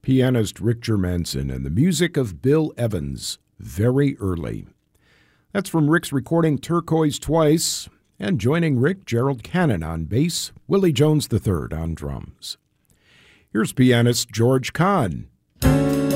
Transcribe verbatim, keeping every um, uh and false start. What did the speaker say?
pianist Rick Germanson, and the music of Bill Evans, Very Early. That's from Rick's recording Turquoise Twice, and joining Rick, Gerald Cannon on bass, Willie Jones the third on drums. Here's pianist George Kahn